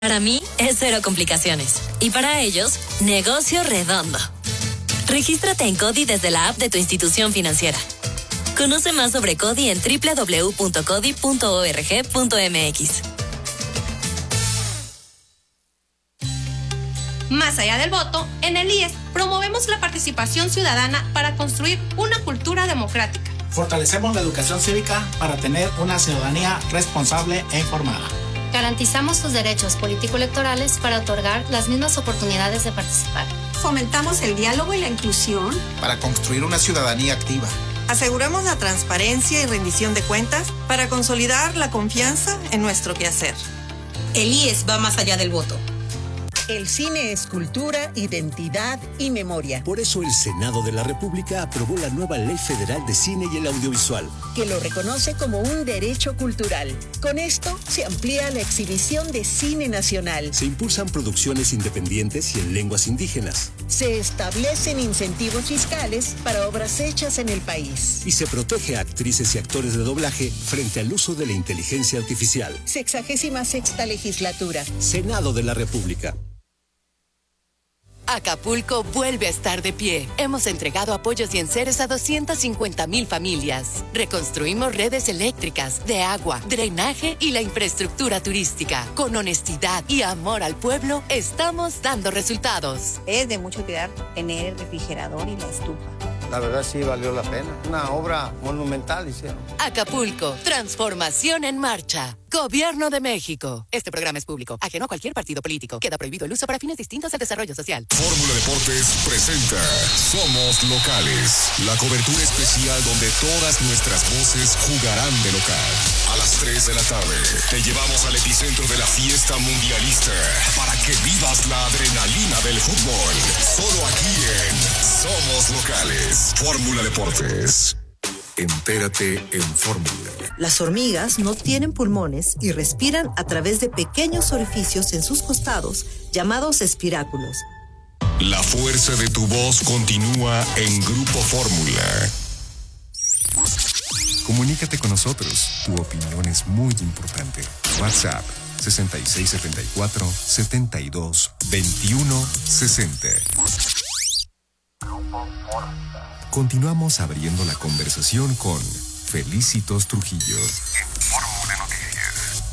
Para mí es cero complicaciones y para ellos, negocio redondo. Regístrate en CODI desde la app de tu institución financiera. Conoce más sobre CODI en www.codi.org.mx. Más allá del voto, en el IES promovemos la participación ciudadana para construir una cultura democrática. Fortalecemos la educación cívica para tener una ciudadanía responsable e informada. Garantizamos sus derechos político-electorales para otorgar las mismas oportunidades de participar. Fomentamos el diálogo y la inclusión para construir una ciudadanía activa. Aseguramos la transparencia y rendición de cuentas para consolidar la confianza en nuestro quehacer. El IES va más allá del voto. El cine es cultura, identidad y memoria. Por eso el Senado de la República aprobó la nueva Ley Federal de Cine y el Audiovisual, que lo reconoce como un derecho cultural. Con esto se amplía la exhibición de cine nacional. Se impulsan producciones independientes y en lenguas indígenas. Se establecen incentivos fiscales para obras hechas en el país. Y se protege a actrices y actores de doblaje frente al uso de la inteligencia artificial. 66ª legislatura. Senado de la República. Acapulco vuelve a estar de pie. Hemos entregado apoyos y enseres a 250,000 familias. Reconstruimos redes eléctricas, de agua, drenaje y la infraestructura turística. Con honestidad y amor al pueblo, estamos dando resultados. Es de mucho cuidar tener el refrigerador y la estufa. La verdad sí valió la pena. Una obra monumental hicieron. Acapulco, transformación en marcha. Gobierno de México. Este programa es público, ajeno a cualquier partido político. Queda prohibido el uso para fines distintos al desarrollo social. Fórmula Deportes presenta Somos Locales, la cobertura especial donde todas nuestras voces jugarán de local. A las 3 de la tarde te llevamos al epicentro de la fiesta mundialista para que vivas la adrenalina del fútbol. Solo aquí en Somos Locales. Fórmula Deportes. Entérate en Fórmula. Las hormigas no tienen pulmones y respiran a través de pequeños orificios en sus costados, llamados espiráculos. La fuerza de tu voz continúa en Grupo Fórmula. Comunícate con nosotros. Tu opinión es muy importante. WhatsApp 6674-722160. Continuamos abriendo la conversación con Felicitos Trujillo. En Fórmula Noticias.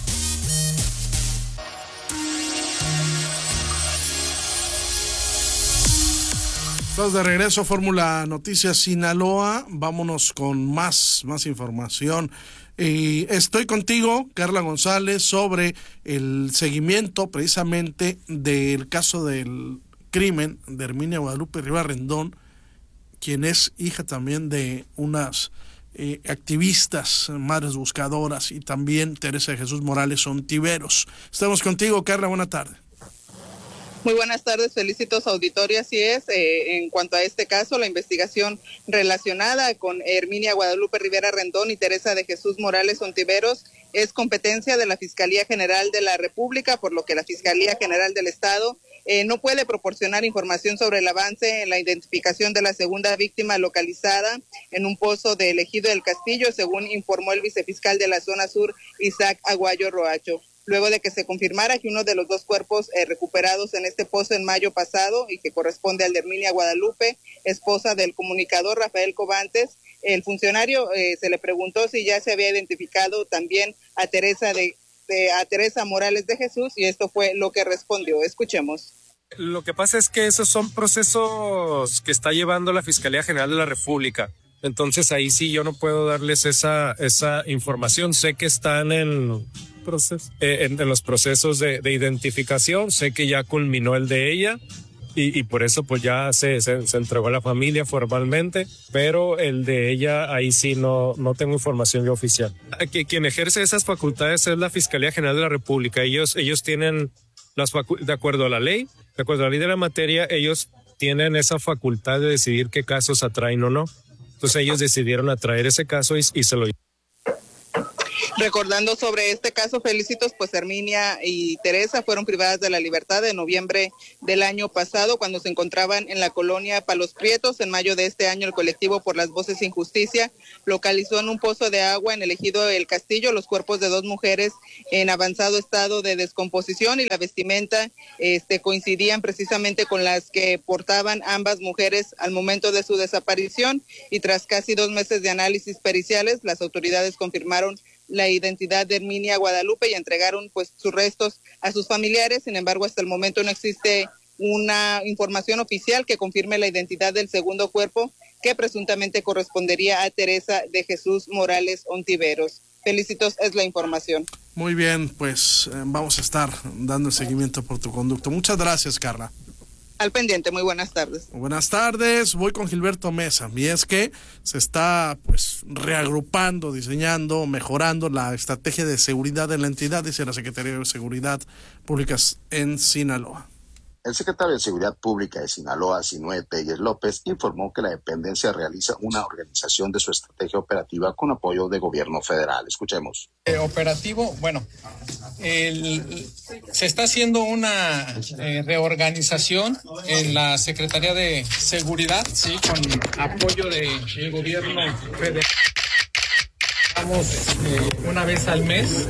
Estamos de regreso a Fórmula Noticias Sinaloa. Vámonos con más información. Estoy contigo, Carla González, sobre el seguimiento precisamente del caso del crimen de Herminia Guadalupe Rivera Rendón, quien es hija también de unas activistas, madres buscadoras, y también Teresa de Jesús Morales Ontiveros. Estamos contigo, Carla, buena tarde. Muy buenas tardes, Felicitos auditorio. Así es, en cuanto a este caso, la investigación relacionada con Herminia Guadalupe Rivera Rendón y Teresa de Jesús Morales Ontiveros es competencia de la Fiscalía General de la República, por lo que la Fiscalía General del Estado no puede proporcionar información sobre el avance en la identificación de la segunda víctima localizada en un pozo de Ejido del Castillo, según informó el vicefiscal de la zona sur, Isaac Aguayo Roacho. Luego de que se confirmara que uno de los dos cuerpos recuperados en este pozo en mayo pasado y que corresponde al de Herminia Guadalupe, esposa del comunicador Rafael Cobantes, el funcionario se le preguntó si ya se había identificado también a Teresa Morales de Jesús, y esto fue lo que respondió. Escuchemos. Lo que pasa es que esos son procesos que está llevando la Fiscalía General de la República. Entonces ahí sí yo no puedo darles esa información. Sé que están en los procesos de identificación. Sé que ya culminó el de ella y por eso pues ya se entregó a la familia formalmente, pero el de ella ahí sí no tengo información yo oficial. Quien ejerce esas facultades es la Fiscalía General de la República. Ellos tienen de acuerdo a la ley de la materia, ellos tienen esa facultad de decidir qué casos atraen o no. Entonces ellos decidieron atraer ese caso y se lo... Recordando sobre este caso, Felicitos, pues Herminia y Teresa fueron privadas de la libertad en noviembre del año pasado cuando se encontraban en la colonia Palos Prietos. En mayo de este año, el colectivo Por las Voces Sin Justicia localizó en un pozo de agua en el ejido El Castillo los cuerpos de 2 mujeres en avanzado estado de descomposición y la vestimenta coincidían precisamente con las que portaban ambas mujeres al momento de su desaparición, y tras casi 2 meses de análisis periciales, las autoridades confirmaron la identidad de Herminia Guadalupe y entregaron pues sus restos a sus familiares. Sin embargo, hasta el momento no existe una información oficial que confirme la identidad del segundo cuerpo, que presuntamente correspondería a Teresa de Jesús Morales Ontiveros. Felicitos, es la información. Muy bien, pues vamos a estar dando el seguimiento por tu conducto. Muchas gracias, Carla. Al pendiente, muy buenas tardes. Buenas tardes, voy con Gilberto Mesa, y es que se está pues reagrupando, diseñando, mejorando la estrategia de seguridad de la entidad, dice la Secretaría de Seguridad Pública en Sinaloa. El secretario de Seguridad Pública de Sinaloa, Sinue Telles López, informó que la dependencia realiza una organización de su estrategia operativa con apoyo de gobierno federal. Escuchemos. Operativo, bueno, se está haciendo una reorganización en la Secretaría de Seguridad, sí, con apoyo del gobierno federal. Estamos una vez al mes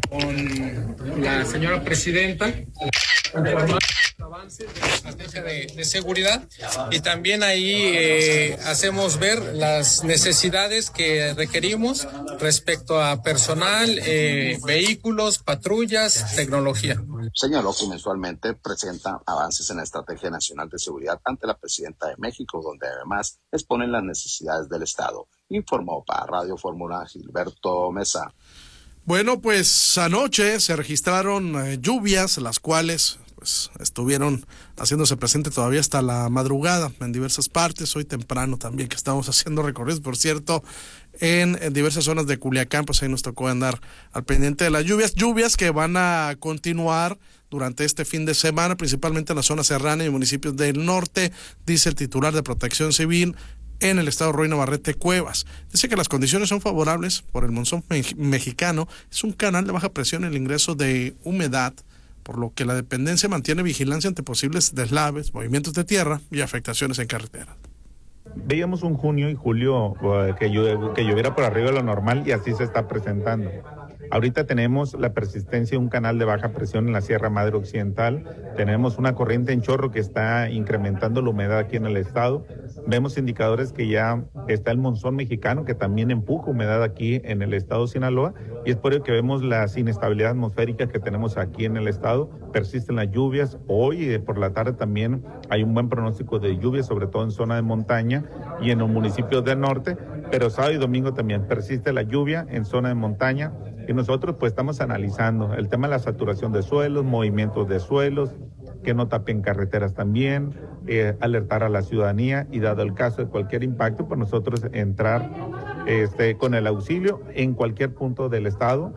con la señora presidenta informando avances de la estrategia de seguridad, y también ahí hacemos ver las necesidades que requerimos respecto a personal, vehículos, patrullas, tecnología. Señaló que mensualmente presenta avances en la Estrategia Nacional de Seguridad ante la Presidenta de México, donde además exponen las necesidades del Estado. Informó para Radio Fórmula Gilberto Mesa. Bueno, pues anoche se registraron lluvias, las cuales pues estuvieron haciéndose presente todavía hasta la madrugada en diversas partes. Hoy temprano también, que estamos haciendo recorridos, por cierto, en diversas zonas de Culiacán, pues ahí nos tocó andar al pendiente de las lluvias que van a continuar durante este fin de semana, principalmente en la zona serrana y municipios del norte, dice el titular de Protección Civil en el estado Roy Navarrete Cuevas. Dice que las condiciones son favorables por el monzón mexicano. Es un canal de baja presión en el ingreso de humedad, por lo que la dependencia mantiene vigilancia ante posibles deslaves, movimientos de tierra y afectaciones en carretera. Veíamos un junio y julio que lloviera por arriba de lo normal, y así se está presentando. Ahorita tenemos la persistencia de un canal de baja presión en la Sierra Madre Occidental, tenemos una corriente en chorro que está incrementando la humedad aquí en el estado, vemos indicadores que ya está el monzón mexicano que también empuja humedad aquí en el estado de Sinaloa, y es por ello que vemos las inestabilidades atmosféricas que tenemos aquí en el estado. Persisten las lluvias, hoy por la tarde también hay un buen pronóstico de lluvias, sobre todo en zona de montaña y en los municipios del norte, pero sábado y domingo también persiste la lluvia en zona de montaña, y nosotros pues estamos analizando el tema de la saturación de suelos, movimientos de suelos, que no tapen carreteras también, alertar a la ciudadanía, y dado el caso de cualquier impacto, pues nosotros entrar con el auxilio en cualquier punto del estado.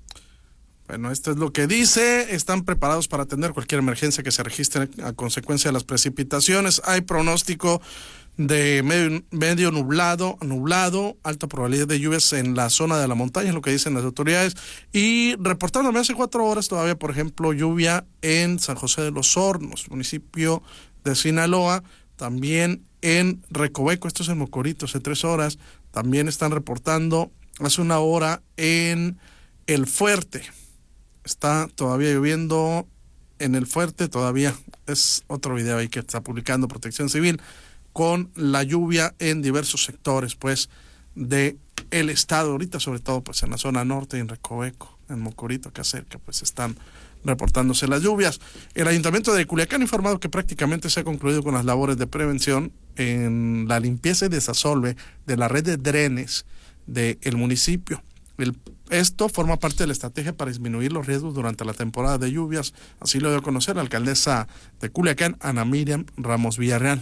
Bueno, esto es lo que dice. Están preparados para atender cualquier emergencia que se registre a consecuencia de las precipitaciones. Hay pronóstico de medio nublado, alta probabilidad de lluvias en la zona de la montaña, es lo que dicen las autoridades. Y reportándome hace 4 horas todavía, por ejemplo, lluvia en San José de los Hornos, municipio de Sinaloa, también en Recoveco, esto es en Mocorito, hace 3 horas. También están reportando hace 1 hora en El Fuerte. Está todavía lloviendo en El Fuerte, todavía es otro video ahí que está publicando Protección Civil, con la lluvia en diversos sectores pues de el estado, ahorita sobre todo pues en la zona norte y en Recoveco, en Mocorito, acá cerca, pues están reportándose las lluvias. El Ayuntamiento de Culiacán ha informado que prácticamente se ha concluido con las labores de prevención en la limpieza y desasolve de la red de drenes del municipio. Esto forma parte de la estrategia para disminuir los riesgos durante la temporada de lluvias, así lo dio a conocer la alcaldesa de Culiacán, Ana Miriam Ramos Villarreal.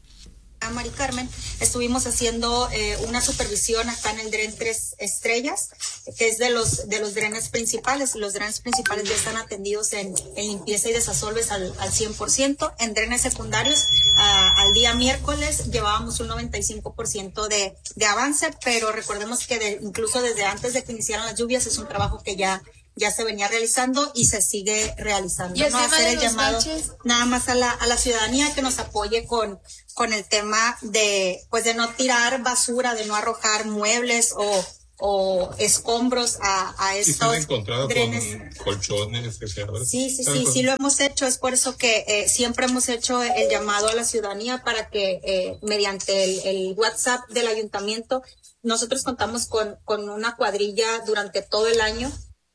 Mari Carmen, estuvimos haciendo una supervisión acá en el dren 3 estrellas, que es de los drenes principales. Los drenes principales ya están atendidos en limpieza y desasolves al 100%, en drenes secundarios al al día miércoles llevábamos un 95% de avance, pero recordemos que incluso desde antes de que iniciaran las lluvias es un trabajo que ya se venía realizando y se sigue realizando. ¿Y el tema hacer de el los llamado baches? nada más a la ciudadanía que nos apoye con el tema de no tirar basura, de no arrojar muebles o escombros a estos ¿Y se han encontrado drenes con colchones que se abren? Sí lo hemos hecho. Es por eso que siempre hemos hecho el llamado a la ciudadanía para que mediante el WhatsApp del ayuntamiento, nosotros contamos con una cuadrilla durante todo el año.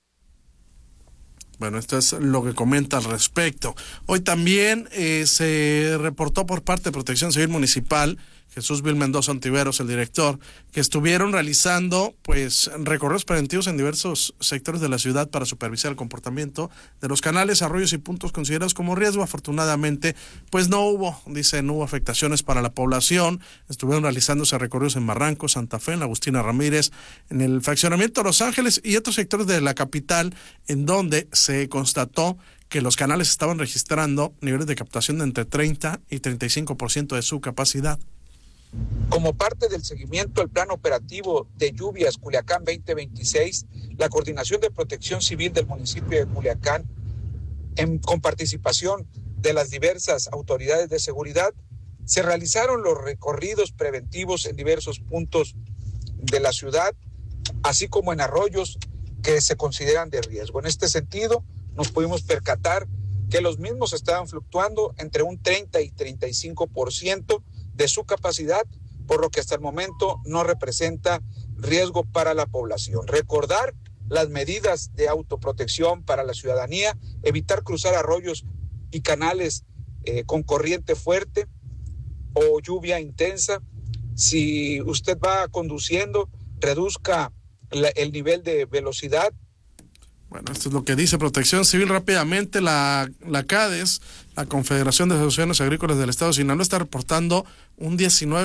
Bueno, esto es lo que comenta al respecto. Hoy también se reportó por parte de Protección Civil Municipal, Jesús Vil Mendoza Ontiveros, el director, que estuvieron realizando recorridos preventivos en diversos sectores de la ciudad para supervisar el comportamiento de los canales, arroyos y puntos considerados como riesgo. Afortunadamente, no hubo afectaciones para la población. Estuvieron realizándose recorridos en Barranco, Santa Fe, en Agustina Ramírez, en el fraccionamiento Los Ángeles y otros sectores de la capital, en donde se constató que los canales estaban registrando niveles de captación de entre 30 y 35% de su capacidad. Como parte del seguimiento al plan operativo de lluvias Culiacán 2026, la Coordinación de Protección Civil del municipio de Culiacán, con participación de las diversas autoridades de seguridad, se realizaron los recorridos preventivos en diversos puntos de la ciudad, así como en arroyos que se consideran de riesgo. En este sentido, nos pudimos percatar que los mismos estaban fluctuando entre un 30 y 35% de su capacidad, por lo que hasta el momento no representa riesgo para la población. Recordar las medidas de autoprotección para la ciudadanía, evitar cruzar arroyos y canales con corriente fuerte o lluvia intensa. Si usted va conduciendo, reduzca el nivel de velocidad. Bueno, esto es lo que dice Protección Civil. Rápidamente, la CADES, la Confederación de Asociaciones Agrícolas del Estado de Sinaloa, está reportando un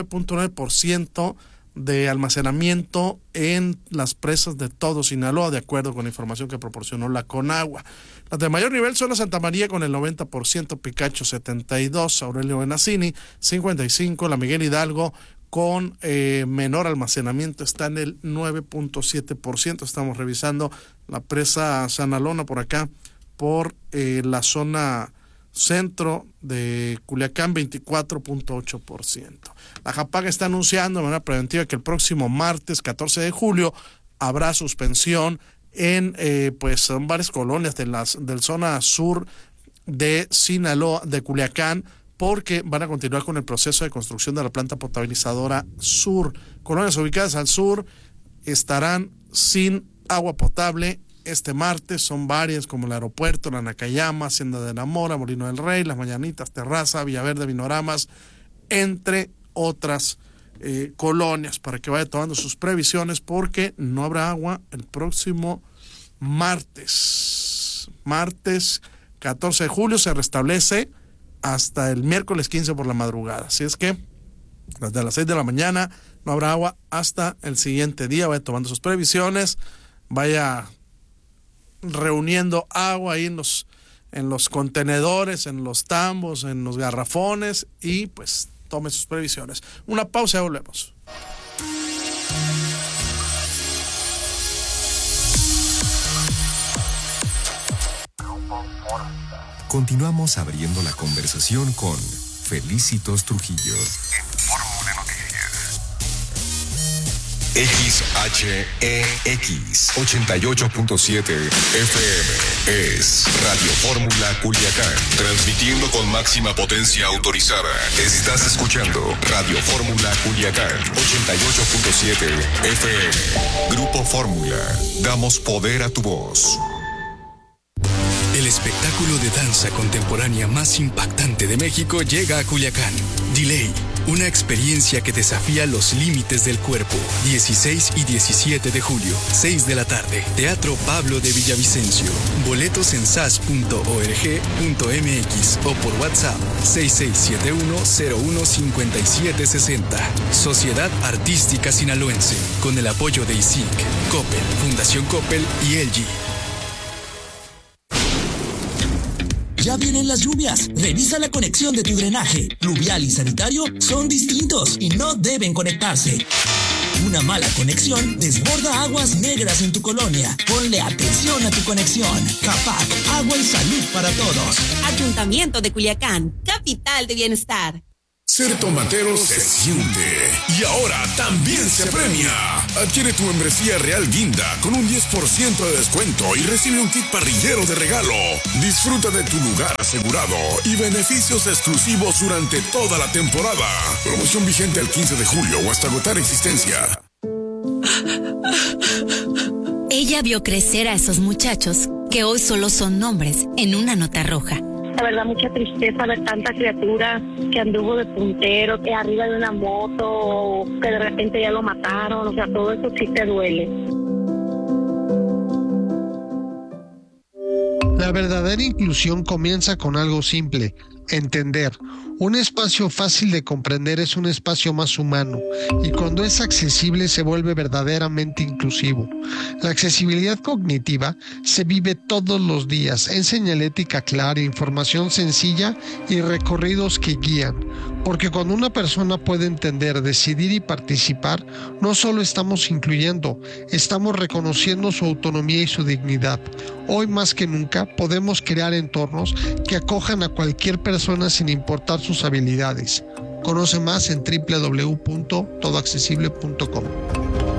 19.9% de almacenamiento en las presas de todo Sinaloa, de acuerdo con la información que proporcionó la Conagua. Las de mayor nivel son la Santa María con el 90%, Picacho 72%, Aurelio Benacini 55%, la Miguel Hidalgo con menor almacenamiento está en el 9.7%. Estamos revisando la presa San Alona por acá, por la zona centro de Culiacán, 24.8%. La JAPAG está anunciando de manera preventiva que el próximo martes 14 de julio habrá suspensión en son varias colonias del zona sur de Sinaloa, de Culiacán, porque van a continuar con el proceso de construcción de la planta potabilizadora sur. Colonias ubicadas al sur estarán sin agua potable este martes. Son varias, como el Aeropuerto, la Nacayama, Hacienda de la Mora, Molino del Rey, Las Mañanitas, Terraza, Villaverde, Vinoramas, entre otras colonias, para que vaya tomando sus previsiones, porque no habrá agua el próximo martes. Martes 14 de julio se restablece hasta el miércoles 15 por la madrugada. Así es que desde las 6 de la mañana no habrá agua hasta el siguiente día. Vaya tomando sus previsiones, vaya reuniendo agua ahí en los contenedores, en los tambos, en los garrafones, y tome sus previsiones. Una pausa y volvemos. Continuamos abriendo la conversación con Felicitos Trujillo. Fórmula Noticias. XHEX 88.7 FM es Radio Fórmula Culiacán, transmitiendo con máxima potencia autorizada. Estás escuchando Radio Fórmula Culiacán 88.7 FM. Grupo Fórmula, damos poder a tu voz. El espectáculo de danza contemporánea más impactante de México llega a Culiacán. Delay, una experiencia que desafía los límites del cuerpo. 16 y 17 de julio, 6 de la tarde. Teatro Pablo de Villavicencio. Boletos en sas.org.mx o por WhatsApp 6671015760. Sociedad Artística Sinaloense, con el apoyo de ISIC, Coppel, Fundación Coppel y LG. Ya vienen las lluvias. Revisa la conexión de tu drenaje. Pluvial y sanitario son distintos y no deben conectarse. Una mala conexión desborda aguas negras en tu colonia. Ponle atención a tu conexión. CAPAC, agua y salud para todos. Ayuntamiento de Culiacán, capital de bienestar. Ser tomatero se siente y ahora también se premia. Adquiere tu membresía Real Guinda con un 10% de descuento y recibe un kit parrillero de regalo. Disfruta de tu lugar asegurado y beneficios exclusivos durante toda la temporada. Promoción vigente al 15 de julio o hasta agotar existencia. Ella vio crecer a esos muchachos que hoy solo son nombres en una nota roja. La verdad, mucha tristeza ver tanta criatura que anduvo de puntero, que arriba de una moto, o que de repente ya lo mataron. O sea, todo eso sí te duele. La verdadera inclusión comienza con algo simple: entender. Un espacio fácil de comprender es un espacio más humano, y cuando es accesible se vuelve verdaderamente inclusivo. La accesibilidad cognitiva se vive todos los días en señalética clara, información sencilla y recorridos que guían. Porque cuando una persona puede entender, decidir y participar, no solo estamos incluyendo, estamos reconociendo su autonomía y su dignidad. Hoy más que nunca podemos crear entornos que acojan a cualquier persona sin importar sus habilidades. Conoce más en www.todoaccesible.com.